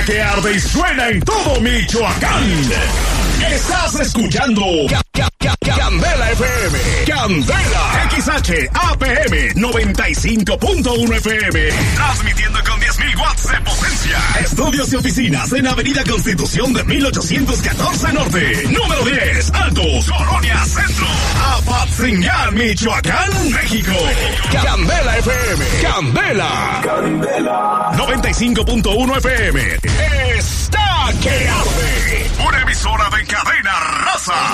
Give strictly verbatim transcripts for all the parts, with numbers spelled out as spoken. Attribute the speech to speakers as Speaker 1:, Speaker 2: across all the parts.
Speaker 1: que arde y suena en todo Michoacán. Estás escuchando Candela F M. Candela X H A P M noventa y cinco punto uno F M. Transmitiendo con diez mil watts de potencia. Estudios y oficinas en Avenida Constitución de mil ochocientos catorce Norte. Número diez, Altos, Colonia Centro. Apatzingán, Michoacán, México. Candela F M. Candela. Candela. noventa y cinco punto uno F M. Está que arde. Una emisora de cadena raza.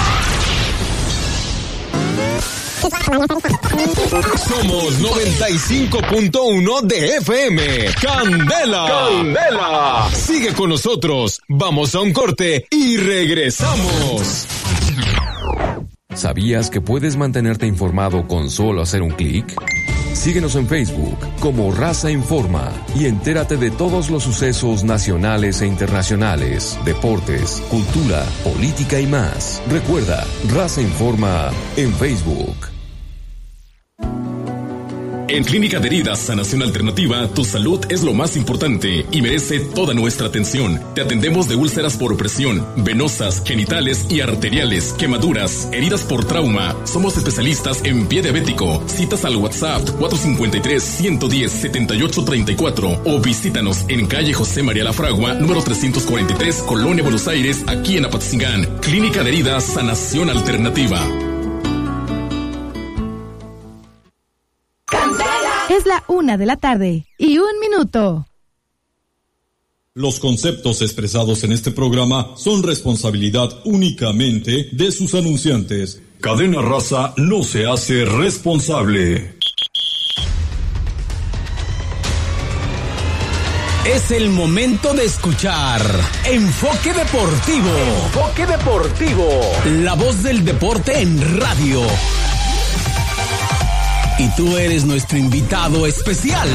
Speaker 2: Somos noventa y cinco punto uno de F M. Candela. Candela. Sigue con nosotros. Vamos a un corte y regresamos. ¿Sabías que puedes mantenerte informado con solo hacer un clic? Síguenos en Facebook como Raza Informa y entérate de todos los sucesos nacionales e internacionales, deportes, cultura, política y más. Recuerda, Raza Informa en Facebook.
Speaker 3: En Clínica de Heridas Sanación Alternativa, tu salud es lo más importante y merece toda nuestra atención. Te atendemos de úlceras por presión, venosas, genitales y arteriales, quemaduras, heridas por trauma. Somos especialistas en pie diabético. Citas al WhatsApp cuatro cinco tres, uno uno cero, siete ocho tres cuatro o visítanos en calle José María La Fragua, número trescientos cuarenta y tres, Colonia Buenos Aires, aquí en Apatzingán. Clínica de Heridas Sanación Alternativa.
Speaker 4: Es la una de la tarde y un minuto.
Speaker 5: Los conceptos expresados en este programa son responsabilidad únicamente de sus anunciantes. Cadena Raza no se hace responsable.
Speaker 6: Es el momento de escuchar Enfoque Deportivo. Enfoque Deportivo. La voz del deporte en radio. Y tú eres nuestro invitado especial.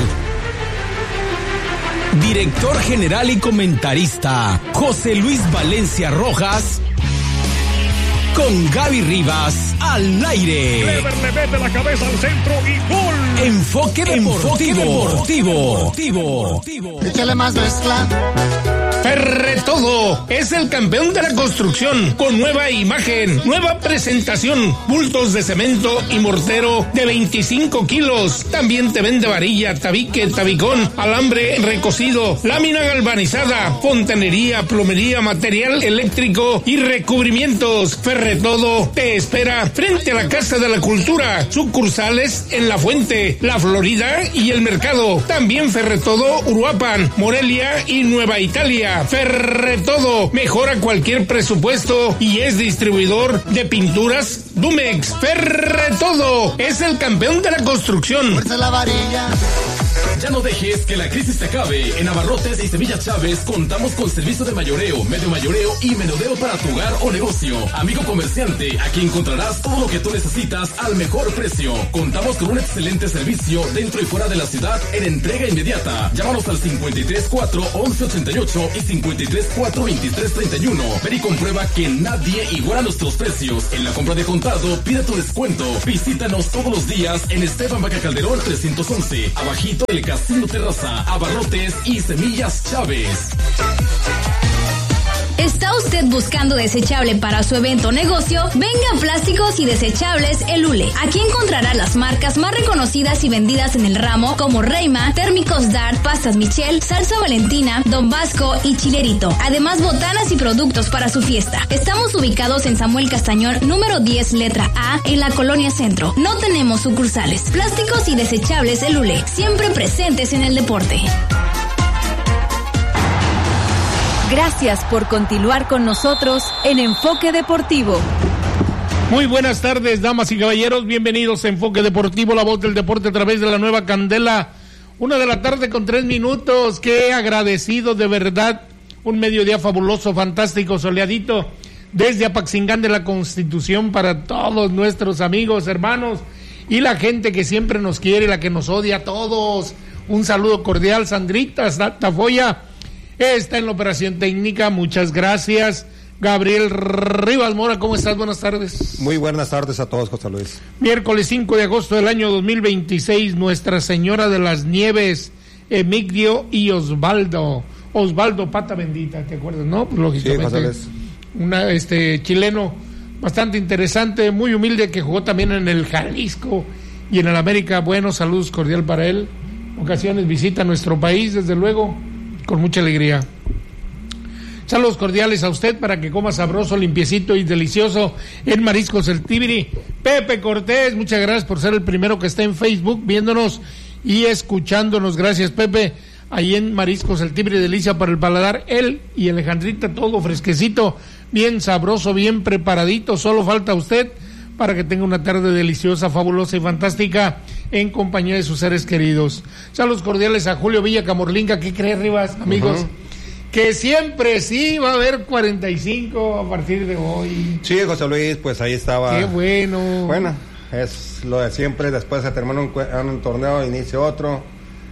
Speaker 6: Director general y comentarista, José Luis Valencia Rojas. Con Gaby Rivas al aire.
Speaker 1: Clever le mete la cabeza al centro y gol.
Speaker 6: Enfoque Deportivo. Deportivo. Deportivo.
Speaker 7: Échale más mezcla.
Speaker 8: Ferretodo es el campeón de la construcción con nueva imagen, nueva presentación, bultos de cemento y mortero de veinticinco kilos. También te vende varilla, tabique, tabicón, alambre recocido, lámina galvanizada, fontanería, plomería, material eléctrico y recubrimientos. Ferretodo te espera frente a la Casa de la Cultura, sucursales en La Fuente, La Florida y El Mercado. También Ferretodo Uruapan, Morelia y Nueva Italia. Ferretodo mejora cualquier presupuesto y es distribuidor de pinturas Dumex. Ferretodo es el campeón de la construcción.
Speaker 7: Fuerza la varilla.
Speaker 3: Ya no dejes que la crisis te acabe. En Abarrotes y Semillas Chávez contamos con servicio de mayoreo, medio mayoreo y menudeo para tu hogar o negocio. Amigo comerciante, aquí encontrarás todo lo que tú necesitas al mejor precio. Contamos con un excelente servicio dentro y fuera de la ciudad en entrega inmediata. Llámanos al cincuenta y tres cuatro, once ochenta y ocho y cincuenta y tres cuatro, veintitrés treinta y uno. Ven y comprueba que nadie iguala nuestros precios. En la compra de contado, pide tu descuento. Visítanos todos los días en Esteban Vaca Calderón trescientos once, abajito del Casino Terraza, Abarrotes y Semillas Chávez.
Speaker 9: ¿Está usted buscando desechable para su evento o negocio? Venga a Plásticos y Desechables El Ule. Aquí encontrará las marcas más reconocidas y vendidas en el ramo como Reima, Térmicos Dart, Pastas Michel, Salsa Valentina, Don Vasco y Chilerito. Además, botanas y productos para su fiesta. Estamos ubicados en Samuel Castañón, número diez, letra A, en la Colonia Centro. No tenemos sucursales. Plásticos y Desechables El Ule. Siempre presentes en el deporte.
Speaker 4: Gracias por continuar con nosotros en Enfoque Deportivo.
Speaker 8: Muy buenas tardes, damas y caballeros. Bienvenidos a Enfoque Deportivo, la voz del deporte a través de la nueva Candela. Una de la tarde con tres minutos. Qué agradecido, de verdad. Un mediodía fabuloso, fantástico, soleadito. Desde Apatzingán de la Constitución para todos nuestros amigos, hermanos y la gente que siempre nos quiere, la que nos odia a todos. Un saludo cordial, Sandrita Tafoya. Está en la operación técnica, muchas gracias. Gabriel Rivas Mora, ¿cómo estás? Buenas tardes.
Speaker 10: Muy buenas tardes a todos, José Luis.
Speaker 8: Miércoles cinco de agosto del año dos mil veintiséis, Nuestra Señora de las Nieves, Emigdio y Osvaldo. Osvaldo Pata Bendita, ¿te acuerdas? No, pues lógicamente.
Speaker 10: Sí,
Speaker 8: una, este chileno bastante interesante, muy humilde, que jugó también en el Jalisco y en el América. Bueno, saludos cordial para él. Ocasiones visita nuestro país, desde luego, con mucha alegría. Saludos cordiales a usted para que coma sabroso, limpiecito y delicioso en Mariscos El Tibiri. Pepe Cortés, muchas gracias por ser el primero que está en Facebook viéndonos y escuchándonos. Gracias, Pepe. Ahí en Mariscos El Tibiri, delicia para el paladar. Él y Alejandrita, todo fresquecito, bien sabroso, bien preparadito. Solo falta usted para que tenga una tarde deliciosa, fabulosa y fantástica en compañía de sus seres queridos. Saludos cordiales a Julio Villa Camorlinga. ¿Qué crees, Rivas, amigos? Uh-huh. Que siempre sí va a haber cuarenta y cinco a partir de hoy.
Speaker 10: Sí, José Luis, pues ahí estaba.
Speaker 8: Qué bueno.
Speaker 10: Bueno, es lo de siempre. Después se termina un, un torneo, inicia otro.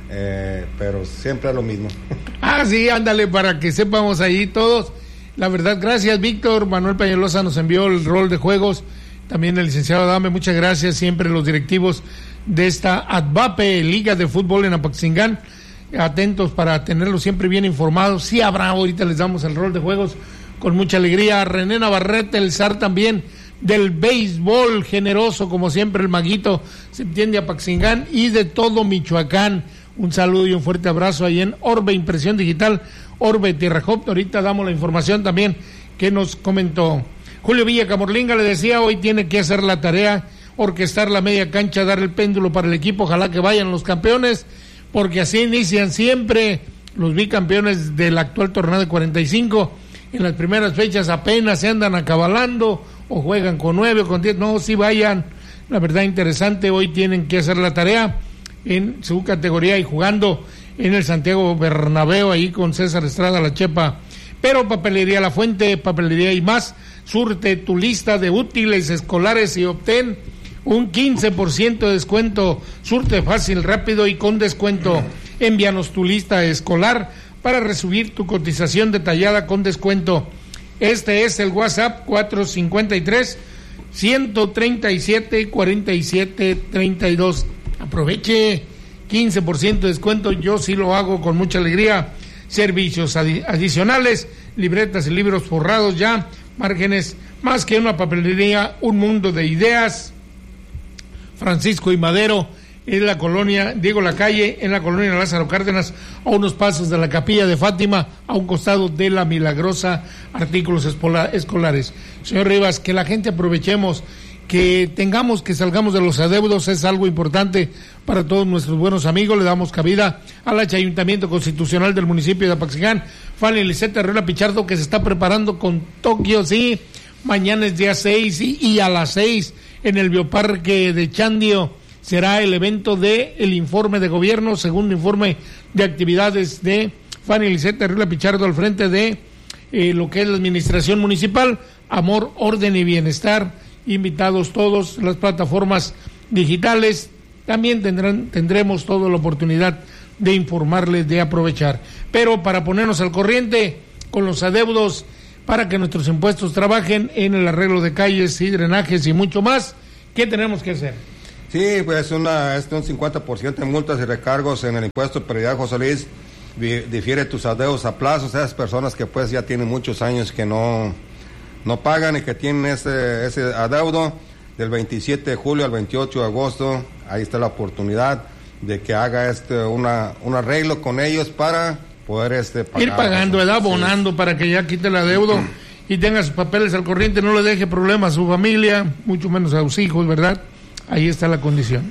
Speaker 10: Eh, pero siempre es lo mismo.
Speaker 8: Ah, sí, ándale, para que sepamos ahí todos. La verdad, gracias, Víctor. Manuel Peñalosa nos envió el rol de juegos. También el licenciado Adame, muchas gracias. Siempre los directivos de esta ADVAPE, Liga de Fútbol en Apaxingán, atentos para tenerlos siempre bien informados. Sí habrá, ahorita les damos el rol de juegos con mucha alegría. René Navarrete, el zar también del béisbol, generoso como siempre, el maguito, se entiende, Apaxingán y de todo Michoacán. Un saludo y un fuerte abrazo ahí en Orbe Impresión Digital, Orbe Tierra Joven. Ahorita damos la información también que nos comentó Julio Villa Camorlinga. Le decía, hoy tiene que hacer la tarea, orquestar la media cancha, dar el péndulo para el equipo. Ojalá que vayan los campeones, porque así inician siempre los bicampeones del actual torneo de cuarenta y cinco. En las primeras fechas apenas se andan acabalando o juegan con nueve o con diez. No, sí vayan. La verdad, interesante. Hoy tienen que hacer la tarea en su categoría y jugando en el Santiago Bernabéu ahí con César Estrada La Chepa. Pero Papelería La Fuente, Papelería y más, surte tu lista de útiles escolares y obtén un quince por ciento de descuento. Surte fácil, rápido y con descuento. Envíanos tu lista escolar para recibir tu cotización detallada con descuento. Este es el WhatsApp cuatro cinco tres, uno tres siete, cuatro siete tres dos. Aproveche, quince por ciento de descuento, yo sí lo hago con mucha alegría. Servicios adi- adicionales, libretas y libros forrados ya, márgenes, más que una papelería, un mundo de ideas. Francisco y Madero, en la colonia, Diego Lacalle, en la colonia Lázaro Cárdenas, a unos pasos de la Capilla de Fátima, a un costado de la Milagrosa, artículos espola- escolares. Señor Rivas, que la gente aprovechemos, que tengamos, que salgamos de los adeudos, es algo importante para todos nuestros buenos amigos. Le damos cabida al Ayuntamiento Constitucional del municipio de Apaxingán, Fanny Lisette Herrera Pichardo, que se está preparando con Tokio, sí, mañana es día seis y, y a las seis en el Bioparque de Chandio será el evento de el informe de gobierno, segundo informe de actividades de Fanny Lisette Herrera Pichardo al frente de eh, lo que es la administración municipal, amor, orden y bienestar. Invitados todos, las plataformas digitales, también tendrán, tendremos toda la oportunidad de informarles, de aprovechar. Pero para ponernos al corriente con los adeudos, para que nuestros impuestos trabajen en el arreglo de calles y drenajes y mucho más, ¿qué tenemos que hacer?
Speaker 10: Sí, pues una, este un cincuenta por ciento de multas y recargos en el impuesto de predial, José Luis. Difiere tus adeudos a plazos, esas personas que pues ya tienen muchos años que no... no pagan y que tienen ese, ese adeudo del veintisiete de julio al veintiocho de agosto. Ahí está la oportunidad de que haga este una un arreglo con ellos para poder este pagar.
Speaker 8: Ir pagando, ¿verdad? Abonando, sí, para que ya quite el adeudo y tenga sus papeles al corriente, no le deje problemas a su familia, mucho menos a sus hijos, ¿verdad? Ahí está la condición.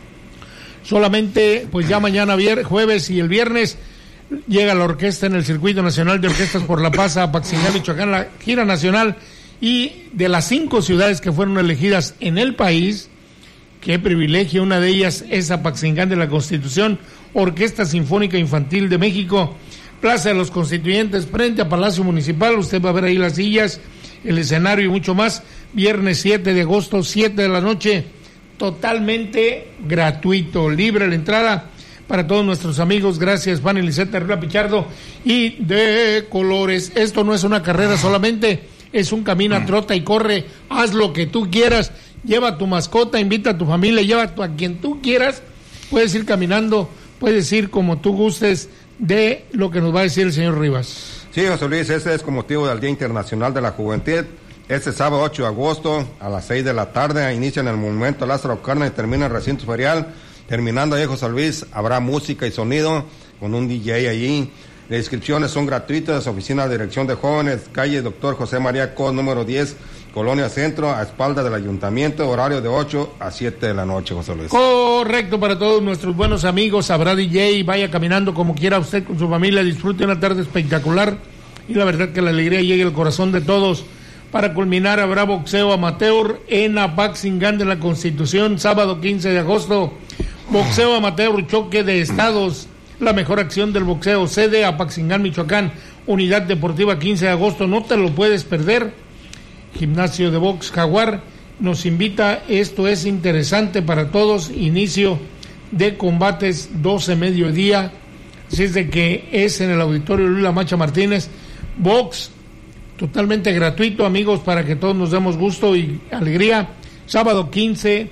Speaker 8: Solamente, pues ya mañana vier, jueves y el viernes llega la orquesta en el Circuito Nacional de Orquestas por la Paz a Apaxingán, Michoacán, la gira nacional, y de las cinco ciudades que fueron elegidas en el país, qué privilegio, una de ellas es Apaxingán de la Constitución, Orquesta Sinfónica Infantil de México, Plaza de los Constituyentes, frente a Palacio Municipal. Usted va a ver ahí las sillas, el escenario y mucho más. Viernes siete de agosto, siete de la noche, totalmente gratuito, libre la entrada para todos nuestros amigos. Gracias, Fanny Lisette Herrera Pichardo y de colores. Esto no es una carrera solamente, es un camina, trota y corre. Haz lo que tú quieras, lleva a tu mascota, invita a tu familia, lleva a quien tú quieras. Puedes ir caminando, puedes ir como tú gustes, de lo que nos va a decir el señor Rivas.
Speaker 10: Sí, José Luis, ese es con motivo del Día Internacional de la Juventud. Este sábado ocho de agosto a las seis de la tarde inicia en el Monumento Lázaro Cárdenas y termina en el recinto ferial. Terminando ahí, José Luis, habrá música y sonido con un D J allí. Las inscripciones son gratuitas. Oficina de Dirección de Jóvenes, calle Doctor José María Cos, número diez, Colonia Centro, a espaldas del Ayuntamiento, horario de ocho a siete de la noche, José Luis.
Speaker 8: Correcto, para todos nuestros buenos amigos. Habrá D J, vaya caminando como quiera usted con su familia, disfrute una tarde espectacular y la verdad que la alegría llegue al corazón de todos. Para culminar, habrá boxeo amateur en Apaxingán de la Constitución, sábado quince de agosto. Boxeo amateur, choque de estados, la mejor acción del boxeo, sede Apaxingán, Michoacán, Unidad Deportiva, quince de agosto, no te lo puedes perder. Gimnasio de Box Jaguar nos invita, esto es interesante para todos, inicio de combates doce mediodía, así es de que es en el auditorio Luis La Macha Martínez, box totalmente gratuito, amigos, para que todos nos demos gusto y alegría. Sábado quince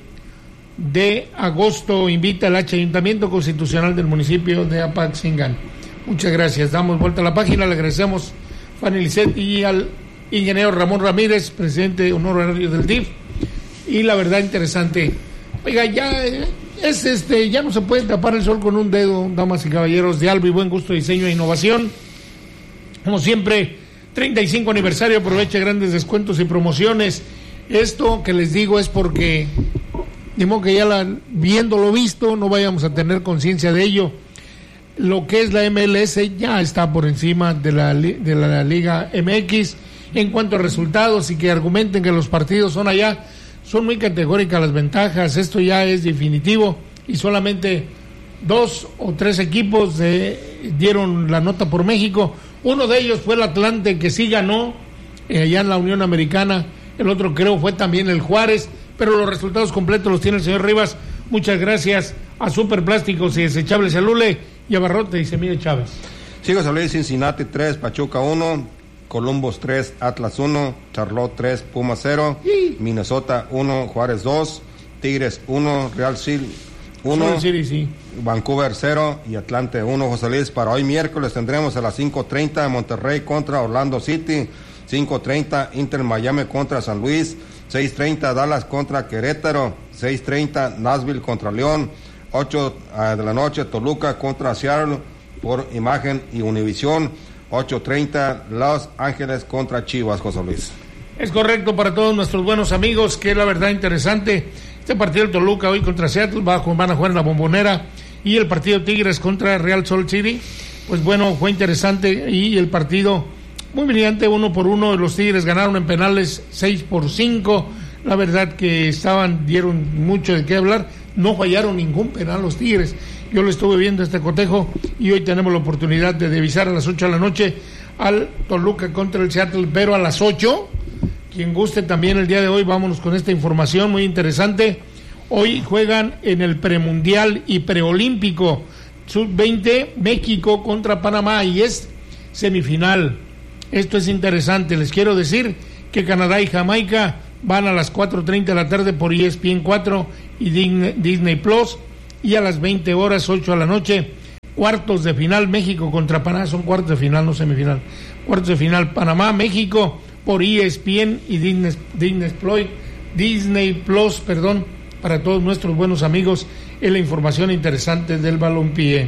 Speaker 8: de agosto invita el Ayuntamiento Constitucional del municipio de Apaxingán. Muchas gracias, damos vuelta a la página, le agradecemos a Fanny Lisset y al ingeniero Ramón Ramírez, presidente honorario del D I F, y la verdad interesante. Oiga, ya es este, ya no se puede tapar el sol con un dedo, damas y caballeros de Alba y Buen Gusto, Diseño e Innovación. Como siempre, treinta y cinco aniversario, aproveche grandes descuentos y promociones. Esto que les digo es porque, de modo que ya la, viendo lo visto, no vayamos a tener conciencia de ello. Lo que es la M L S ya está por encima de la, de la Liga M X en cuanto a resultados, y que argumenten que los partidos son allá, son muy categóricas las ventajas. Esto ya es definitivo y solamente dos o tres equipos de, dieron la nota por México. Uno de ellos fue el Atlante, que sí ganó eh, allá en la Unión Americana. El otro creo fue también el Juárez, pero los resultados completos los tiene el señor Rivas. Muchas gracias a Superplásticos y Desechables Alule y a Barrote y Semilla Chávez.
Speaker 10: Sigo José Cincinnati tres, Pachuca uno, Columbus tres, Atlas uno, Charlotte tres, Puma cero, sí. Minnesota uno, Juárez dos, Tigres uno, Real City uno,
Speaker 8: City, sí.
Speaker 10: Vancouver cero y Atlante uno, José Luis. Para hoy miércoles tendremos a las cinco treinta Monterrey contra Orlando City, cinco treinta Inter Miami contra San Luis, seis treinta Dallas contra Querétaro, seis treinta Nashville contra León, ocho uh, de la noche Toluca contra Seattle por Imagen y Univisión, ocho treinta Los Ángeles contra Chivas, José Luis.
Speaker 8: Es correcto, para todos nuestros buenos amigos, que es la verdad interesante. Este partido del Toluca hoy contra Seattle va, van a jugar en la Bombonera, y el partido Tigres contra Real Salt City, pues bueno, fue interesante, y el partido muy brillante, uno por uno. Los Tigres ganaron en penales seis por cinco. La verdad que estaban, dieron mucho de qué hablar. No fallaron ningún penal los Tigres. Yo lo estuve viendo este cotejo, y hoy tenemos la oportunidad de divisar a las ocho de la noche al Toluca contra el Seattle, pero a las ocho, quien guste también el día de hoy, vámonos con esta información muy interesante. Hoy juegan en el premundial y preolímpico sub veinte México contra Panamá, y es semifinal. Esto es interesante. Les quiero decir que Canadá y Jamaica van a las cuatro treinta de la tarde por E S P N cuatro y Disney Plus, y a las veinte horas, ocho de la noche, cuartos de final México contra Panamá. Son cuartos de final, no semifinal. Cuartos de final Panamá, México por E S P N y Disney, Disney Plus, Disney Plus, perdón, para todos nuestros buenos amigos, en la información interesante del balompié.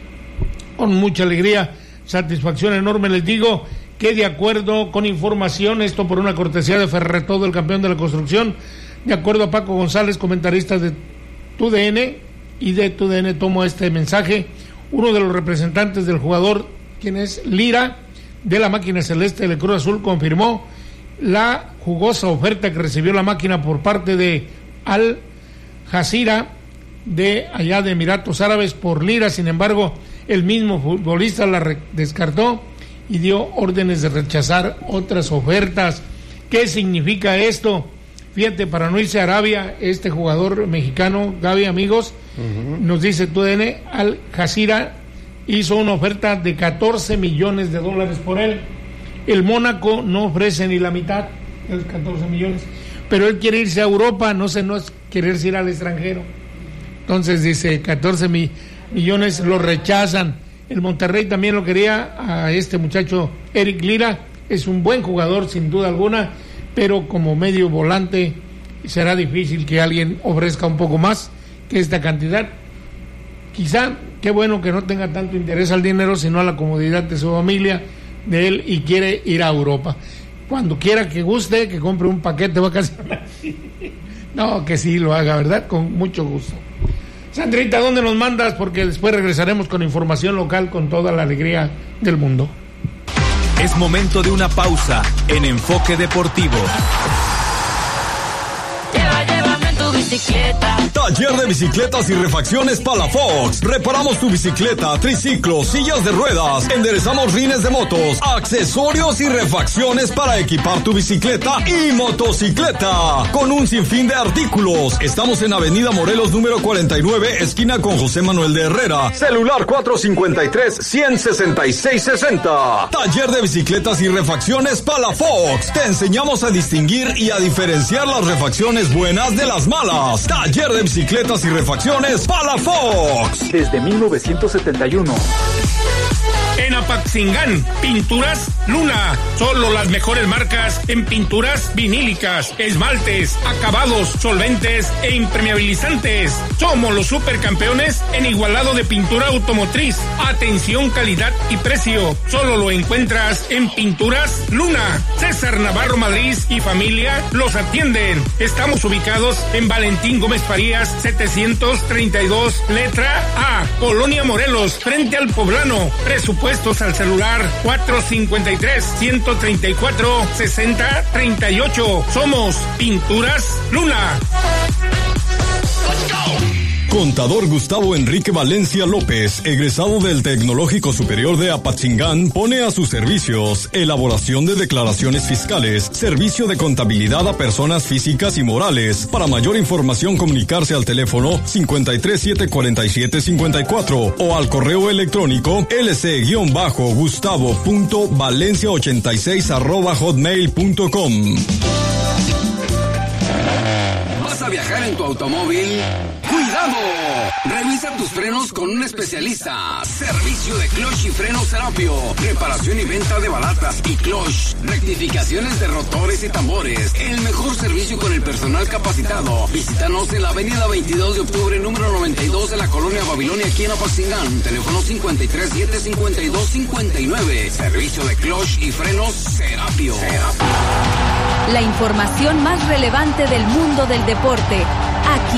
Speaker 8: Con mucha alegría, satisfacción enorme les digo que, de acuerdo con información, esto por una cortesía de Ferretodo, el campeón de la construcción, de acuerdo a Paco González, comentarista de Tu D N, y de Tu D N tomo este mensaje, uno de los representantes del jugador, quien es Lira, de la máquina celeste del Cruz Azul, confirmó la jugosa oferta que recibió la máquina por parte de Al Jazeera de allá de Emiratos Árabes por Lira. Sin embargo, el mismo futbolista la re- descartó y dio órdenes de rechazar otras ofertas. ¿Qué significa esto? Fíjate, para no irse a Arabia, este jugador mexicano, Gaby, amigos, uh-huh. nos dice Tu D N, Al Jazeera hizo una oferta de catorce millones de dólares por él. El Mónaco no ofrece ni la mitad de los catorce millones, pero él quiere irse a Europa, no sé, no es quererse ir al extranjero. Entonces dice, catorce mi, millones lo rechazan. El Monterrey también lo quería a este muchacho Eric Lira. Es un buen jugador sin duda alguna, pero como medio volante será difícil que alguien ofrezca un poco más que esta cantidad. Quizá, qué bueno que no tenga tanto interés al dinero, sino a la comodidad de su familia, de él, y quiere ir a Europa. Cuando quiera que guste, que compre un paquete vacacional. No, que sí lo haga, ¿verdad? Con mucho gusto. Sandrita, ¿dónde nos mandas? Porque después regresaremos con información local con toda la alegría del mundo.
Speaker 6: Es momento de una pausa en Enfoque Deportivo.
Speaker 7: Lleva, llévame en tu bicicleta.
Speaker 5: Taller de bicicletas y refacciones Palafox. Reparamos tu bicicleta, triciclo, sillas de ruedas. Enderezamos rines de motos, accesorios y refacciones para equipar tu bicicleta y motocicleta. Con un sinfín de artículos. Estamos en Avenida Morelos número cuarenta y nueve, esquina con José Manuel de Herrera. Celular cuatro cinco tres, uno cero seis seis seis cero. Taller de bicicletas y refacciones Palafox. Te enseñamos a distinguir y a diferenciar las refacciones buenas de las malas. Taller de bicicletas y refacciones Palafox.
Speaker 6: Desde mil novecientos setenta y uno.
Speaker 8: En Apaxingán, Pinturas Luna. Solo las mejores marcas en pinturas vinílicas, esmaltes, acabados, solventes e impermeabilizantes. Somos los supercampeones en igualado de pintura automotriz. Atención, calidad y precio. Solo lo encuentras en Pinturas Luna. César Navarro Madrid y familia los atienden. Estamos ubicados en Valentín Gómez Farías, setecientos treinta y dos, letra A, Colonia Morelos, frente al Poblano. Presupuestos al celular cuatro cinco tres, uno tres cuatro, seis cero tres ocho. Somos Pinturas Luna.
Speaker 5: Contador Gustavo Enrique Valencia López, egresado del Tecnológico Superior de Apatzingán, pone a sus servicios elaboración de declaraciones fiscales, servicio de contabilidad a personas físicas y morales. Para mayor información, comunicarse al teléfono cinco tres siete cuatro siete cinco cuatro o al correo electrónico lc-gustavo punto valencia ochenta y seis arroba hotmail punto com.
Speaker 11: ¿Vas a viajar en tu automóvil? ¡Cuidado! Revisa tus frenos con un especialista. Servicio de clutch y frenos Serapio. Reparación y venta de balatas y clutch. Rectificaciones de rotores y tambores. El mejor servicio con el personal capacitado. Visítanos en la avenida veintidós de octubre, número noventa y dos de la colonia Babilonia, aquí en Apaxingán. Teléfono cinco tres siete cinco dos cinco nueve. Servicio de clutch y frenos Serapio. Serapio.
Speaker 4: La información más relevante del mundo del deporte, aquí.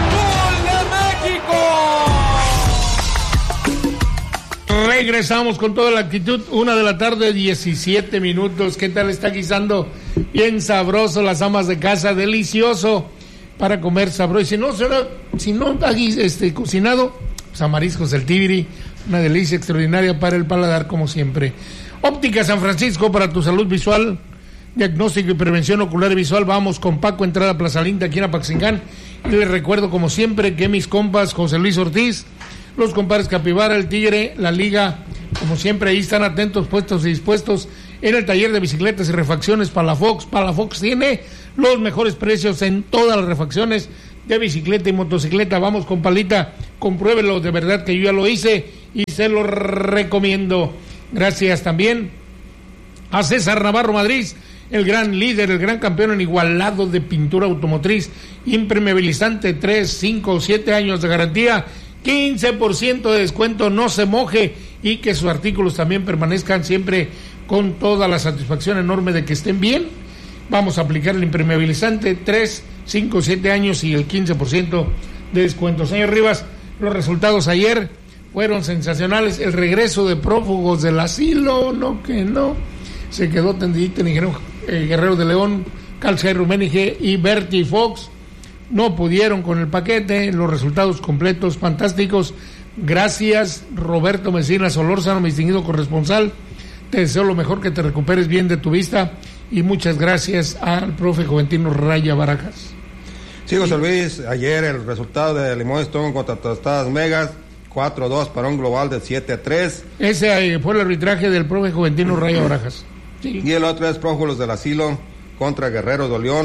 Speaker 8: Regresamos con toda la actitud, una de la tarde, diecisiete minutos. ¿Qué tal está guisando? Bien sabroso, las amas de casa, delicioso para comer sabroso. Y si no, si no está este, cocinado, pues a mariscos el Tibiri, una delicia extraordinaria para el paladar, como siempre. Óptica San Francisco, para tu salud visual, diagnóstico y prevención ocular y visual. Vamos con Paco, entrada Plaza Linda, aquí en Apaxingán. Y les recuerdo, como siempre, que mis compas José Luis Ortiz, los compadres Capibara, el Tigre, la Liga, como siempre, ahí están atentos, puestos y dispuestos en el taller de bicicletas y refacciones Palafox. Palafox tiene los mejores precios en todas las refacciones de bicicleta y motocicleta. Vamos con Palita, compruébelo, de verdad que yo ya lo hice y se lo recomiendo. Gracias también a César Navarro Madrid, el gran líder, el gran campeón en igualado de pintura automotriz, impermeabilizante, tres, cinco, siete años de garantía, quince por ciento de descuento, no se moje, y que sus artículos también permanezcan siempre con toda la satisfacción enorme de que estén bien. Vamos a aplicar el impermeabilizante, tres, cinco, siete años y el quince por ciento de descuento. Señor Rivas, los resultados ayer fueron sensacionales. El regreso de prófugos del asilo, no que no, se quedó tendidito en Guerrero, eh, Guerrero de León, Calcer Ruménige y Bertie Fox. No pudieron con el paquete, los resultados completos, fantásticos. Gracias, Roberto Mesina Solórzano, mi distinguido corresponsal. Te deseo lo mejor, que te recuperes bien de tu vista. Y muchas gracias al profe Juventino Raya Barajas.
Speaker 10: Sí, José Luis, ayer el resultado de Limón Stone contra Tostadas Megas, cuatro a dos para un global de siete a tres.
Speaker 8: Ese fue el arbitraje del profe Juventino Raya Barajas. Sí.
Speaker 10: Y el otro es Prófulos del Asilo contra Guerreros de León,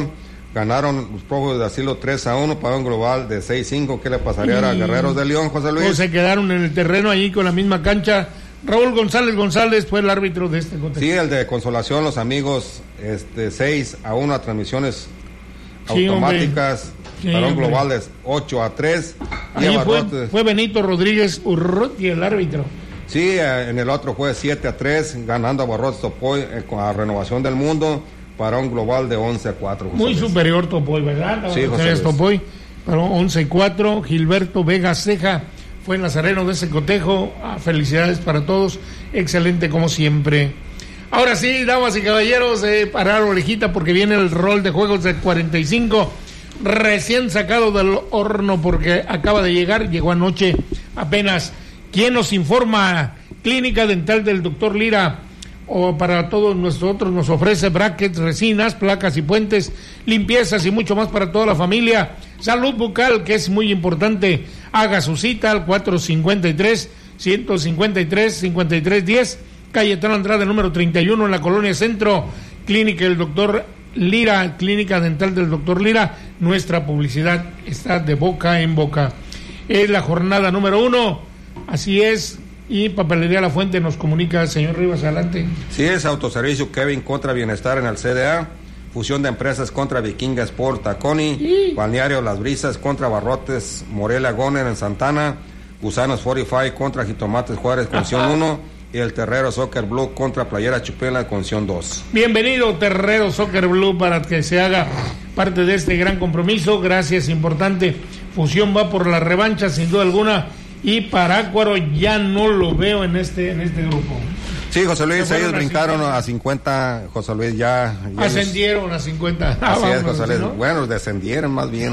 Speaker 10: Ganaron los Prófugos de Asilo tres a uno para un global de seis cinco. ¿Qué le pasaría y... a Guerreros de León, José Luis?
Speaker 8: Pues se quedaron en el terreno allí con la misma cancha. Raúl González González fue el árbitro de este contexto.
Speaker 10: Sí, el de Consolación, los amigos, este seis a uno a transmisiones
Speaker 8: sí,
Speaker 10: automáticas sí, para un
Speaker 8: hombre.
Speaker 10: global de ocho a tres.
Speaker 8: Ahí fue, fue Benito Rodríguez Urruti el árbitro.
Speaker 10: Sí, en el otro fue siete a tres, ganando a Barrotes Topoy eh, con la Renovación del Mundo para un global de once a cuatro.
Speaker 8: Muy Luis. Superior Topoy, ¿verdad?
Speaker 10: Sí, José Luis.
Speaker 8: Topoy, para once a cuatro. Gilberto Vega Ceja fue el nazareno de ese cotejo. Ah, felicidades para todos, excelente como siempre. Ahora sí, damas y caballeros, eh, parar orejita porque viene el rol de juegos de cuarenta y cinco, recién sacado del horno porque acaba de llegar, llegó anoche apenas. ¿Quién nos informa? Clínica Dental del doctor Lira, o para todos nosotros nos ofrece brackets, resinas, placas y puentes, limpiezas y mucho más para toda la familia. Salud bucal, que es muy importante. Haga su cita al cuatro cinco tres, uno cinco tres, cinco tres uno cero, Cayetano Andrade, número treinta y uno, en la Colonia Centro. Clínica del doctor Lira, Clínica Dental del doctor Lira. Nuestra publicidad está de boca en boca. Es la jornada número uno, así es. Y Papelería La Fuente nos comunica, señor Rivas, adelante.
Speaker 10: Sí, es Autoservicio Kevin contra Bienestar en el C D A. Fusión de empresas contra Vikinga Sport Taconi. Sí. Balneario Las Brisas contra Barrotes Morelia Goner en Santana. Gusanos cuarenta y cinco contra Jitomates Juárez, Conción uno. Y el Terrero Soccer Blue contra Playera Chupela, Conción dos.
Speaker 8: Bienvenido, Terrero Soccer Blue, para que se haga parte de este gran compromiso. Gracias, importante. Fusión va por la revancha, sin duda alguna. Y Parácuaro ya no lo veo en este en este grupo.
Speaker 10: Sí, José Luis, ellos brincaron a cincuenta, José Luis, ya... ya
Speaker 8: ascendieron los... a cincuenta. Ah,
Speaker 10: así
Speaker 8: vámonos,
Speaker 10: es, José Luis. ¿No? Bueno, descendieron más bien.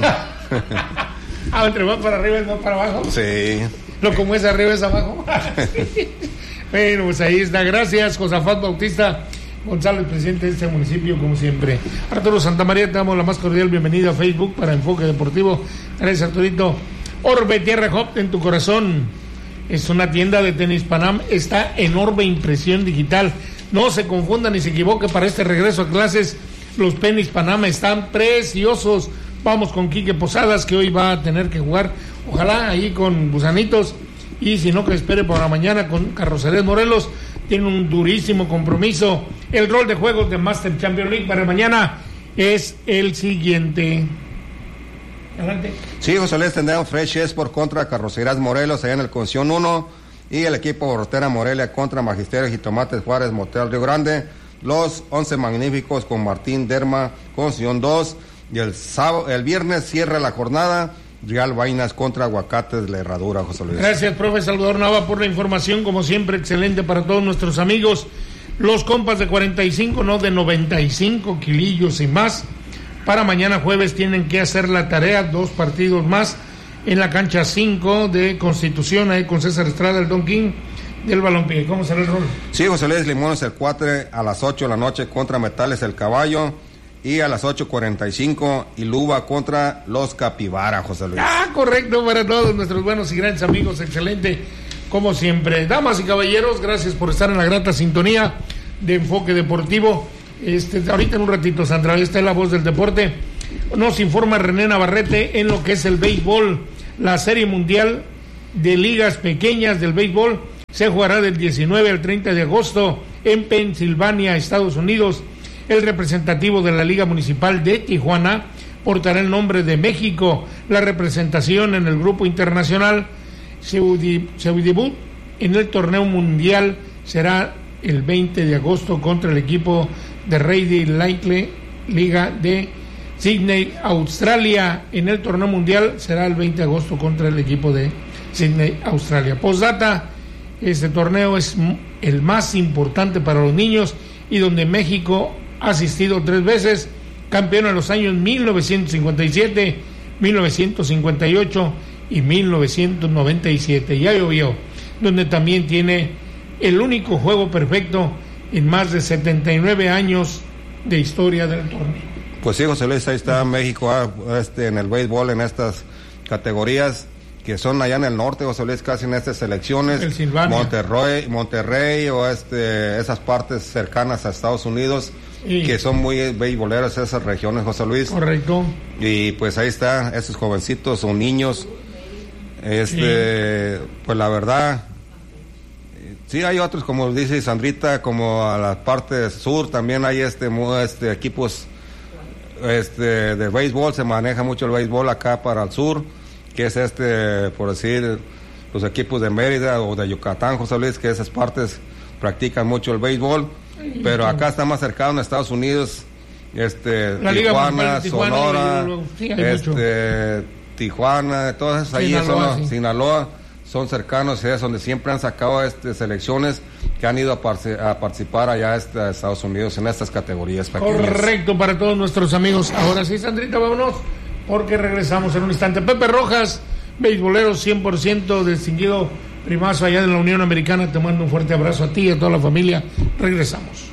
Speaker 8: Ah, entre más para arriba y más para abajo.
Speaker 10: Sí.
Speaker 8: Lo como es arriba es abajo. Bueno, pues ahí está. Gracias, Josafat Bautista González, presidente de este municipio, como siempre. Arturo Santamaría, te damos la más cordial bienvenida a Facebook para Enfoque Deportivo. Gracias, Arturito. Orbe Tierra Hop en tu corazón. Es una tienda de Tenis Panam. Está en Orbe Impresión Digital. No se confundan ni se equivoquen. Para este regreso a clases, los Tenis Panam están preciosos. Vamos con Quique Posadas, que hoy va a tener que jugar. Ojalá ahí con Gusanitos. Y si no, que espere por la mañana con Carrocerías Morelos. Tiene un durísimo compromiso. El rol de juegos de Master Champions League para mañana es el siguiente. Adelante.
Speaker 10: Sí, José Luis, tendrán Fresh Sport contra Carrocerías Morelos allá en el Conción uno. Y el equipo Bortera Morelia contra Magisterio Jitomates Juárez Motel Río Grande. Los once magníficos con Martín Derma Conción dos. Y el sábado, el viernes cierra la jornada Real Vainas contra Aguacates La Herradura, José Luis.
Speaker 8: Gracias, profe Salvador Nava, por la información, como siempre, excelente para todos nuestros amigos. Los compas de cuarenta y cinco, no de noventa y cinco kilillos y más. Para mañana jueves tienen que hacer la tarea, dos partidos más en la cancha cinco de Constitución, ahí con César Estrada, el Don King del balompié. ¿Cómo será el rol?
Speaker 10: Sí, José Luis, Limones el cuatro a las ocho de la noche contra Metales el Caballo. Y a las ocho cuarenta y cinco, Iluba contra los Capibara, José Luis.
Speaker 8: Ah, correcto, para todos nuestros buenos y grandes amigos, excelente, como siempre. Damas y caballeros, gracias por estar en la grata sintonía de Enfoque Deportivo. Este, ahorita en un ratito, Sandra, esta es la voz del deporte. Nos informa René Navarrete en lo que es el béisbol. La Serie Mundial de Ligas Pequeñas del Béisbol se jugará del diecinueve al treinta de agosto en Pensilvania, Estados Unidos. El representativo de la Liga Municipal de Tijuana portará el nombre de México. La representación en el grupo internacional, su, su debut en el torneo mundial será el veinte de agosto contra el equipo de Reedy Lightly, Liga de Sydney, Australia. En el torneo mundial será el veinte de agosto contra el equipo de Sydney, Australia. Postdata, este torneo es el más importante para los niños y donde México ha asistido tres veces, campeón en los años mil novecientos cincuenta y siete, mil novecientos cincuenta y ocho y mil novecientos noventa y siete. Ya llovió, donde también tiene el único juego perfecto en más de setenta y nueve años de historia del torneo.
Speaker 10: Pues sí, José Luis, ahí está México este, en el béisbol, en estas categorías. que son allá en el norte, José Luis, casi en estas elecciones, Monterrey, Monterrey o este, esas partes cercanas a Estados Unidos, y que son muy beisboleras esas regiones, José Luis.
Speaker 8: Correcto.
Speaker 10: Y pues ahí está, esos jovencitos o niños, este, sí. Pues la verdad, sí hay otros, como dice Sandrita, como a la parte sur también hay este, este equipos este de béisbol, se maneja mucho el béisbol acá para el sur, que es este, por decir, los equipos de Mérida o de Yucatán, José Luis, que esas partes practican mucho el béisbol, pero acá está más cercano en Estados Unidos, este, la Tijuana, Tijuana, Sonora, luego, sí, este, mucho. Tijuana, todas esas ahí Sinaloa, son, sí. Sinaloa, son cercanos, es donde siempre han sacado este, selecciones que han ido a, par- a participar allá este, a Estados Unidos en estas categorías pequeñas.
Speaker 8: Correcto, para todos nuestros amigos. Ahora sí, Sandrita, vámonos, porque regresamos en un instante. Pepe Rojas, beisbolero cien por ciento, distinguido primazo allá de la Unión Americana, te mando un fuerte abrazo a ti y a toda la familia. Regresamos.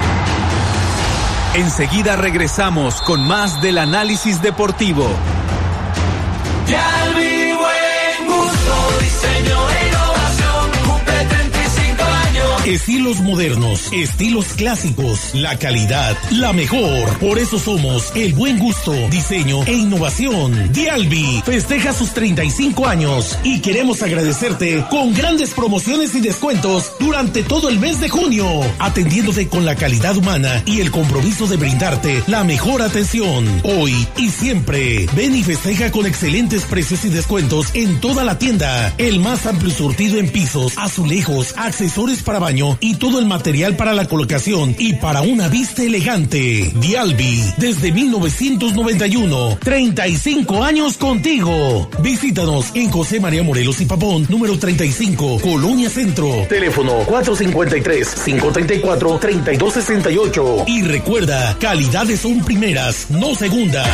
Speaker 6: Enseguida regresamos con más del análisis deportivo.
Speaker 12: Ya el vivo en gusto, diseño e innovación, cumple treinta y cinco años.
Speaker 13: Estilos modernos, estilos clásicos, la calidad, la mejor. Por eso somos el buen gusto, diseño e innovación. Dialbi festeja sus treinta y cinco años y queremos agradecerte con grandes promociones y descuentos durante todo el mes de junio, atendiéndote con la calidad humana y el compromiso de brindarte la mejor atención. Hoy y siempre, ven y festeja con excelentes precios y descuentos en toda la tienda. El más amplio surtido en pisos, azulejos, accesorios para baño y todo el material para la colocación y para una vista elegante. Dialbi, desde mil novecientos noventa y uno, treinta y cinco años contigo. Visítanos en José María Morelos y Pavón, número treinta y cinco, Colonia Centro. Teléfono cuatro cinco tres, cinco tres cuatro, tres dos seis ocho. Y recuerda, calidades son primeras, no segundas.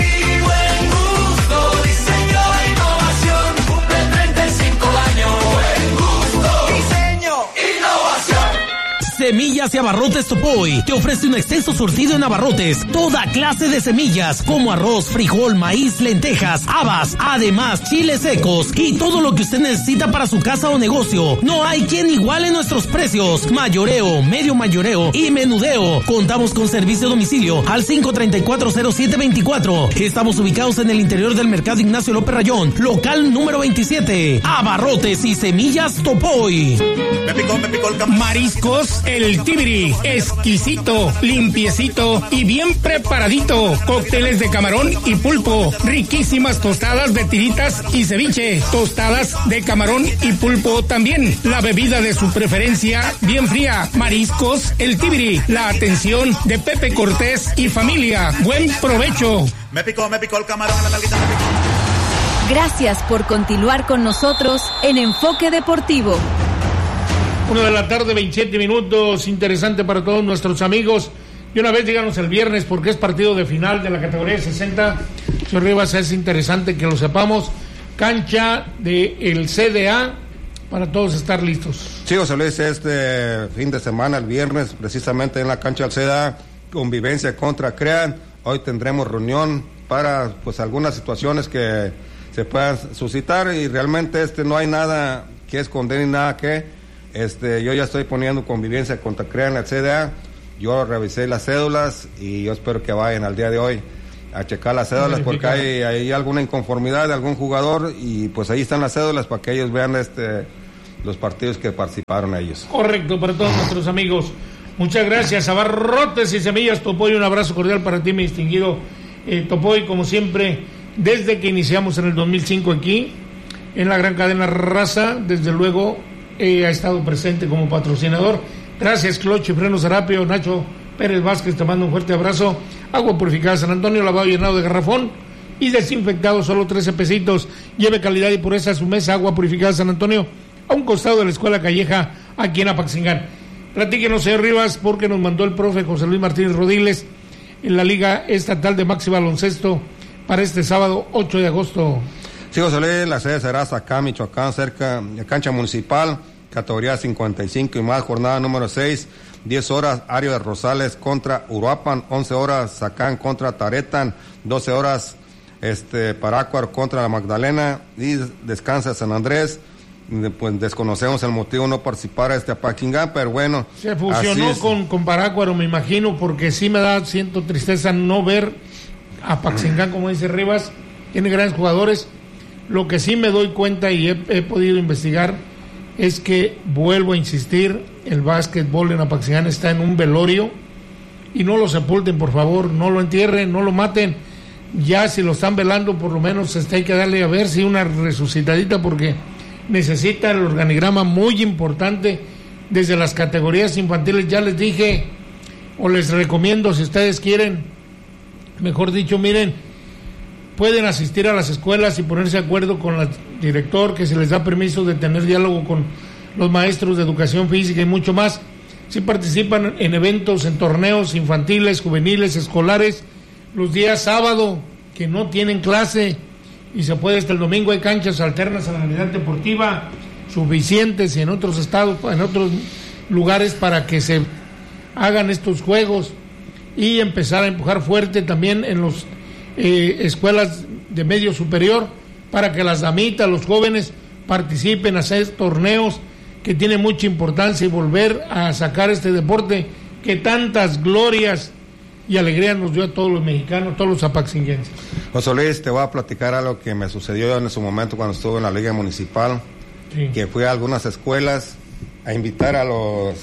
Speaker 13: Semillas y Abarrotes Topoy te ofrece un extenso surtido en abarrotes, toda clase de semillas como arroz, frijol, maíz, lentejas, habas, además chiles secos y todo lo que usted necesita para su casa o negocio. No hay quien iguale nuestros precios. Mayoreo, medio mayoreo y menudeo. Contamos con servicio a domicilio al cinco tres cuatro, cero siete dos cuatro. Estamos ubicados en el interior del Mercado Ignacio López Rayón, local número veintisiete. Abarrotes y Semillas Topoy.
Speaker 14: Me picó, me picó el campo.
Speaker 8: Mariscos El Tibiri, exquisito, limpiecito y bien preparadito. Cócteles de camarón y pulpo, riquísimas tostadas de tiritas y ceviche, tostadas de camarón y pulpo también. La bebida de su preferencia, bien fría. Mariscos El Tibiri, la atención de Pepe Cortés y familia. Buen provecho.
Speaker 14: Me picó, me picó el camarón, la nalguita me picó.
Speaker 4: Gracias por continuar con nosotros en Enfoque Deportivo.
Speaker 8: Una de la tarde, veintisiete minutos, interesante para todos nuestros amigos. Y una vez díganos el viernes, porque es partido de final de la categoría sesenta. Señor Rivas, es interesante que lo sepamos. Cancha del C D A, para todos estar listos.
Speaker 10: Sí, José Luis, este fin de semana, el viernes, precisamente en la cancha del C D A, convivencia contra CREAN. Hoy tendremos reunión para, pues, algunas situaciones que se puedan suscitar, y realmente este no hay nada que esconder ni nada que... Este, yo ya estoy poniendo convivencia contra CREAN al C D A. Yo revisé las cédulas y yo espero que vayan al día de hoy a checar las cédulas, porque hay, hay alguna inconformidad de algún jugador, y pues ahí están las cédulas para que ellos vean este los partidos que participaron ellos.
Speaker 8: Correcto, para todos nuestros amigos. Muchas gracias. Abarrotes y Semillas Topoy, un abrazo cordial para ti, mi distinguido eh, Topoy, como siempre, desde que iniciamos en el dos mil cinco aquí, en la gran cadena Raza, desde luego eh, ha estado presente como patrocinador. Gracias, Cloche, Freno Serapio, Nacho Pérez Vázquez, te mando un fuerte abrazo. Agua purificada San Antonio, lavado y llenado de garrafón y desinfectado, solo trece pesitos. Lleve calidad y pureza a su mesa. Agua purificada San Antonio, a un costado de la Escuela Calleja, aquí en Apaxingán. Platíquenos, señor Rivas, porque nos mandó el profe José Luis Martínez Rodiles en la Liga Estatal de Maxi Baloncesto para este sábado ocho de agosto.
Speaker 10: Sí, José Luis, la sede será acá, Michoacán, cerca de cancha municipal, categoría cincuenta y cinco y más, jornada número seis, diez horas, Ario de Rosales contra Uruapan, once horas, Zacán contra Taretan, doce horas, este, Parácuaro contra la Magdalena y Descansa San Andrés. Pues desconocemos el motivo de no participar a este Apaxingán, pero bueno.
Speaker 8: Se fusionó con, con Parácuaro, me imagino, porque sí me da, siento tristeza no ver a Apaxingán, como dice Rivas, tiene grandes jugadores. Lo que sí me doy cuenta y he, he podido investigar es que, vuelvo a insistir, el básquetbol en Apaxingán está en un velorio y no lo sepulten, por favor, no lo entierren, no lo maten. Ya si lo están velando, por lo menos este, hay que darle a ver si una resucitadita, porque necesita el organigrama muy importante desde las categorías infantiles. Ya les dije, o les recomiendo, si ustedes quieren, mejor dicho, miren, pueden asistir a las escuelas y ponerse de acuerdo con el director, que se les da permiso de tener diálogo con los maestros de educación física y mucho más. Si participan en eventos, en torneos infantiles, juveniles, escolares, los días sábado, que no tienen clase, y se puede hasta el domingo, hay canchas alternas a la unidad deportiva suficientes y en otros estados, en otros lugares, para que se hagan estos juegos y empezar a empujar fuerte también en las eh, escuelas de medio superior, para que las damitas, los jóvenes participen, hacer torneos que tienen mucha importancia, y volver a sacar este deporte que tantas glorias y alegría nos dio a todos los mexicanos, todos los apaxinguenses.
Speaker 10: José Luis, te voy a platicar algo que me sucedió en su momento cuando estuve en la Liga Municipal, sí. Que fui a algunas escuelas a invitar a los,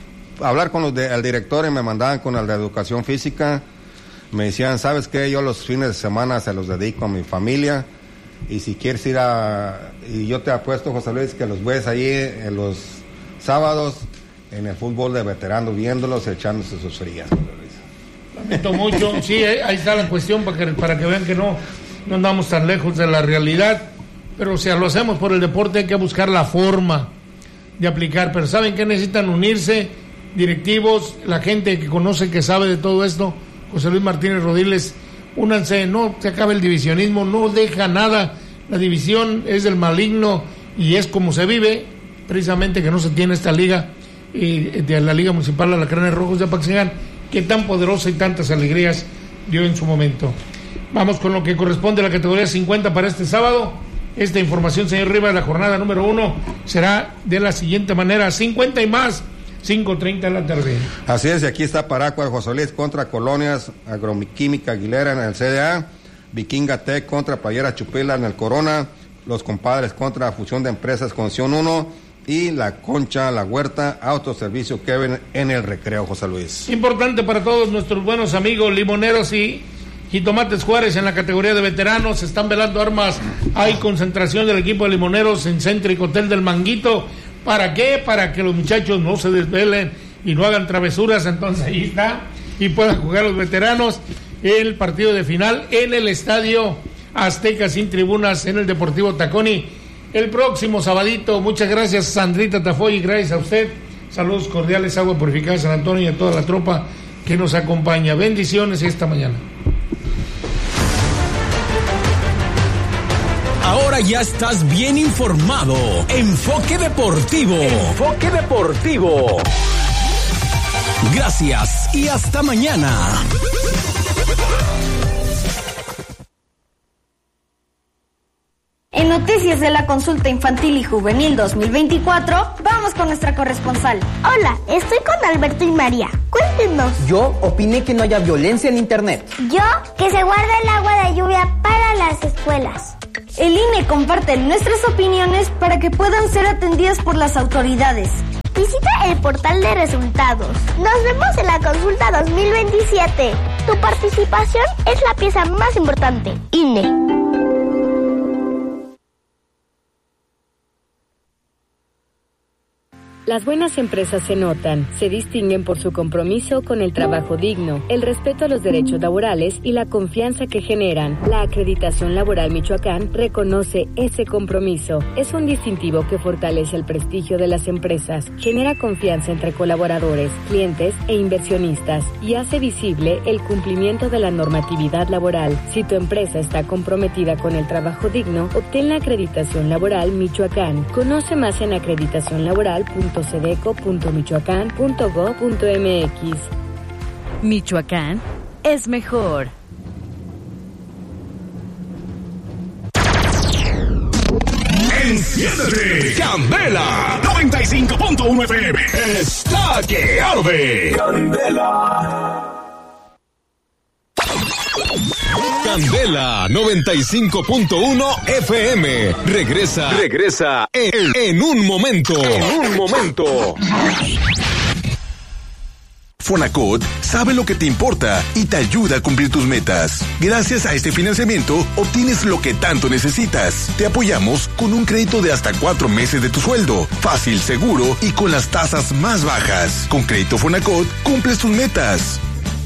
Speaker 10: a hablar con los de, el director, y me mandaban con el de Educación Física. Me decían, ¿sabes qué? Yo los fines de semana se los dedico a mi familia, y si quieres ir a... Y yo te apuesto, José Luis, que los ves ahí en los sábados en el fútbol de veteranos, viéndolos, echándose sus frías.
Speaker 8: Lamento mucho, sí, ahí está la cuestión, para que, para que vean que no, no andamos tan lejos de la realidad, pero si lo hacemos por el deporte hay que buscar la forma de aplicar. Pero ¿saben qué? Necesitan unirse directivos, la gente que conoce, que sabe de todo esto. José Luis Martínez Rodiles, únanse, no se acabe el divisionismo, no deja nada, la división es del maligno y es como se vive, precisamente que no se tiene esta liga, eh, de la Liga Municipal Alacranes Rojos de Apaxingán, que tan poderosa y tantas alegrías dio en su momento. Vamos con lo que corresponde a la categoría cincuenta para este sábado. Esta información, señor Rivas, la jornada número uno será de la siguiente manera: cincuenta y más, cinco treinta de la tarde.
Speaker 10: Así es, y aquí está Parácuaro José Luis contra Colonias Agroquímica Aguilera en el C D A, Vikinga Tech contra Playera Chupila en el Corona, Los Compadres contra Fusión de Empresas Conción uno, y la Concha, la Huerta, Autoservicio Kevin en el Recreo, José Luis.
Speaker 8: Importante para todos nuestros buenos amigos limoneros y Jitomates Juárez en la categoría de veteranos. Se están velando armas. Hay concentración del equipo de limoneros en Céntrico Hotel del Manguito. ¿Para qué? Para que los muchachos no se desvelen y no hagan travesuras. Entonces ahí está, y puedan jugar los veteranos el partido de final en el Estadio Azteca sin tribunas en el Deportivo Taconi el próximo sabadito. Muchas gracias, Sandrita Tafoy, y gracias a usted. Saludos cordiales, Agua Purificada San Antonio, y a toda la tropa que nos acompaña. Bendiciones esta mañana.
Speaker 6: Ahora ya estás bien informado. Enfoque Deportivo. Enfoque Deportivo. Gracias y hasta mañana.
Speaker 15: En noticias de la Consulta Infantil y Juvenil dos mil veinticuatro, vamos con nuestra corresponsal.
Speaker 16: Hola, estoy con Alberto y María. Cuéntenos.
Speaker 17: Yo opiné que no haya violencia en internet.
Speaker 16: Yo, que se guarde el agua de lluvia para las escuelas.
Speaker 15: El I N E comparte nuestras opiniones para que puedan ser atendidas por las autoridades.
Speaker 16: Visita el portal de resultados. Nos vemos en la Consulta dos mil veintisiete. Tu participación es la pieza más importante. I N E.
Speaker 18: Las buenas empresas se notan, se distinguen por su compromiso con el trabajo digno, el respeto a los derechos laborales y la confianza que generan. La Acreditación Laboral Michoacán reconoce ese compromiso. Es un distintivo que fortalece el prestigio de las empresas, genera confianza entre colaboradores, clientes e inversionistas y hace visible el cumplimiento de la normatividad laboral. Si tu empresa está comprometida con el trabajo digno, obtén la Acreditación Laboral Michoacán. Conoce más en acreditación laboral punto sedeco punto michoacán punto gob punto mx.
Speaker 4: Michoacán es mejor.
Speaker 1: Enciéndete. Candela noventa y cinco punto uno F M. Está que arde. Candela.
Speaker 2: Candela noventa y cinco punto uno F M. Regresa, regresa en, en un momento. En un momento.
Speaker 19: Fonacot sabe lo que te importa y te ayuda a cumplir tus metas. Gracias a este financiamiento, obtienes lo que tanto necesitas. Te apoyamos con un crédito de hasta cuatro meses de tu sueldo. Fácil, seguro y con las tasas más bajas. Con Crédito Fonacot, cumples tus metas.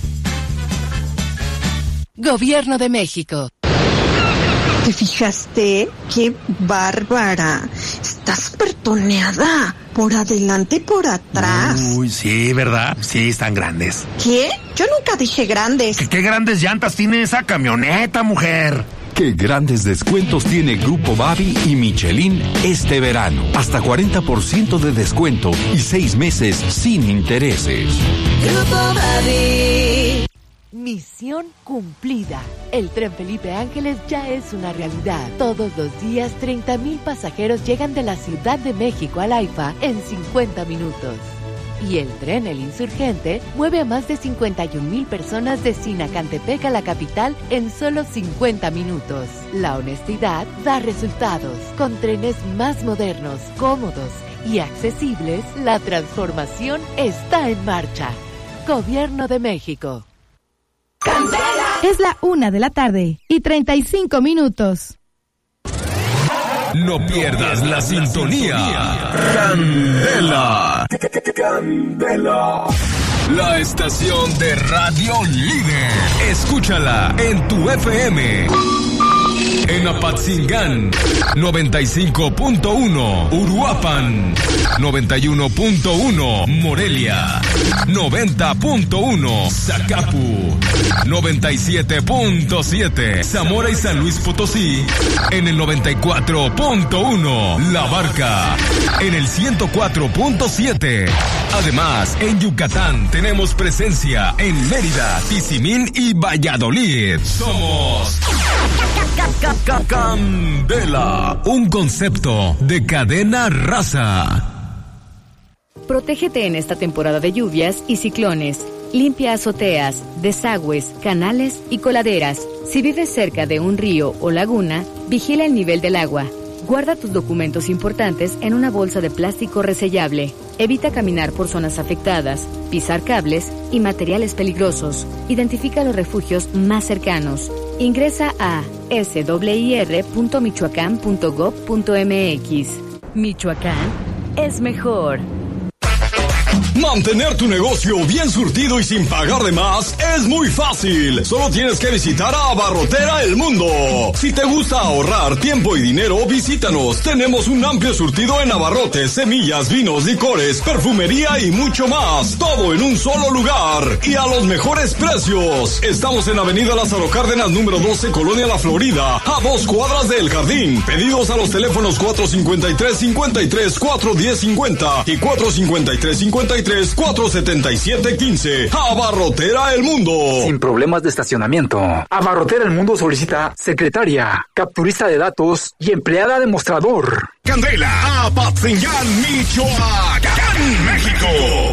Speaker 20: Gobierno de México.
Speaker 21: ¿Te fijaste? ¡Qué bárbara! Está súper toneada. Por adelante y por atrás.
Speaker 22: Uy, sí, ¿verdad? Sí, están grandes.
Speaker 21: ¿Qué? Yo nunca dije grandes.
Speaker 22: ¿Qué, qué grandes llantas tiene esa camioneta, mujer?
Speaker 23: Qué grandes descuentos tiene Grupo Babi y Michelin este verano. Hasta cuarenta por ciento de descuento y seis meses sin intereses.
Speaker 20: Grupo Babi. Misión cumplida. El tren Felipe Ángeles ya es una realidad. Todos los días, treinta mil pasajeros llegan de la Ciudad de México al AIFA en cincuenta minutos. Y el tren El Insurgente mueve a más de cincuenta y un mil personas de Sinacantepec a la capital en solo cincuenta minutos. La honestidad da resultados. Con trenes más modernos, cómodos y accesibles, la transformación está en marcha. Gobierno de México.
Speaker 24: ¡Candela! Es la una de la tarde y treinta y cinco minutos.
Speaker 2: No pierdas la sintonía. Candela. Candela. La estación de radio líder. Escúchala en tu F M. En Apatzingán, noventa y cinco punto uno. Uruapan, noventa y uno punto uno. Morelia, noventa punto uno. Zacapu, noventa y siete punto siete. Zamora y San Luis Potosí, en el noventa y cuatro punto uno. La Barca, en el ciento cuatro punto siete. Además, en Yucatán tenemos presencia en Mérida, Tizimín y Valladolid. Somos Candela, un concepto de Cadena Raza.
Speaker 18: Protégete en esta temporada de lluvias y ciclones. Limpia azoteas, desagües, canales y coladeras. Si vives cerca de un río o laguna, vigila el nivel del agua. Guarda tus documentos importantes en una bolsa de plástico resellable. Evita caminar por zonas afectadas, pisar cables y materiales peligrosos. Identifica los refugios más cercanos. Ingresa a s w i r punto michoacán punto gob punto m x. Michoacán es mejor.
Speaker 5: Mantener tu negocio bien surtido y sin pagar de más es muy fácil. Solo tienes que visitar a Abarrotera El Mundo. Si te gusta ahorrar tiempo y dinero, visítanos. Tenemos un amplio surtido en abarrotes, semillas, vinos, licores, perfumería y mucho más. Todo en un solo lugar y a los mejores precios. Estamos en Avenida Lázaro Cárdenas, número doce, Colonia La Florida, a dos cuadras del Jardín. Pedidos a los teléfonos cuatro cinco tres, cinco tres, cuatro uno cero cinco cero y cuatro cinco tres, cinco tres, cuatro siete siete uno cinco. Abarrotera El Mundo.
Speaker 25: Sin problemas de estacionamiento. Abarrotera El Mundo solicita secretaria, capturista de datos y empleada de mostrador.
Speaker 1: Candela, Apatzingán, Michoacán, México.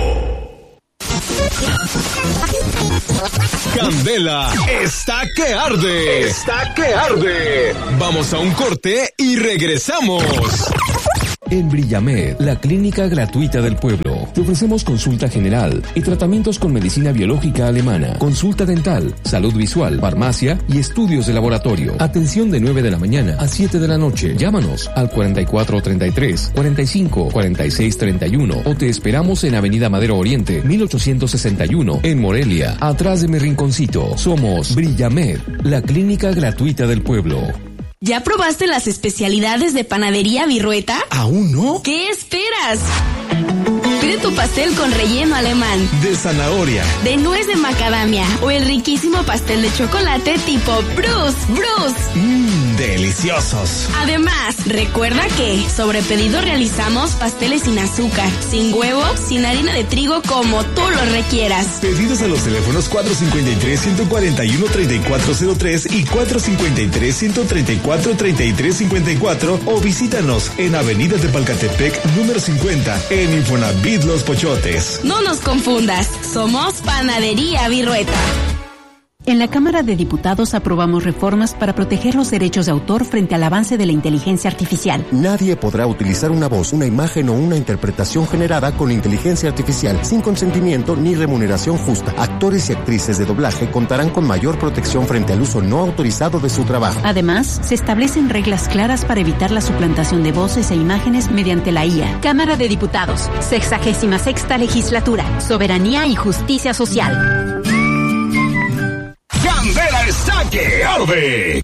Speaker 2: Candela está que arde. Está que arde. Vamos a un corte y regresamos. En Brillamed, la clínica gratuita del pueblo, te ofrecemos consulta general y tratamientos con medicina biológica alemana, consulta dental, salud visual, farmacia y estudios de laboratorio. Atención de nueve de la mañana a siete de la noche. Llámanos al cuarenta y cuatro treinta y tres, cuarenta y cinco, cuarenta y seis treinta y uno o te esperamos en Avenida Madero Oriente, mil ochocientos sesenta y uno, en Morelia, atrás de mi rinconcito. Somos Brillamed, la clínica gratuita del pueblo.
Speaker 26: ¿Ya probaste las especialidades de Panadería Virrueta?
Speaker 22: ¿Aún no?
Speaker 26: ¿Qué esperas?
Speaker 3: Pide tu pastel con relleno alemán,
Speaker 7: de zanahoria,
Speaker 3: de nuez de macadamia o el riquísimo pastel de chocolate tipo Bruce. Bruce.
Speaker 7: Mmm, deliciosos.
Speaker 3: Además, recuerda que sobre pedido realizamos pasteles sin azúcar, sin huevo, sin harina de trigo, como tú lo requieras.
Speaker 7: Pedidos a los teléfonos cuatro cinco tres, uno cuatro uno, tres cuatro cero tres y cuatro cinco tres, uno tres cuatro, tres tres cinco cuatro o visítanos en Avenida de Palcatepec, número cincuenta, en Infonavit Los Pochotes.
Speaker 3: No nos confundas, somos Panadería Virrueta.
Speaker 9: En la Cámara de Diputados aprobamos reformas para proteger los derechos de autor frente al avance de la inteligencia artificial.
Speaker 11: Nadie podrá utilizar una voz, una imagen o una interpretación generada con inteligencia artificial sin consentimiento ni remuneración justa. Actores y actrices de doblaje contarán con mayor protección frente al uso no autorizado de su trabajo.
Speaker 9: Además, se establecen reglas claras para evitar la suplantación de voces e imágenes mediante la I A. Cámara de Diputados, sexagésima sexta legislatura, soberanía y justicia social.
Speaker 1: Candela está que arde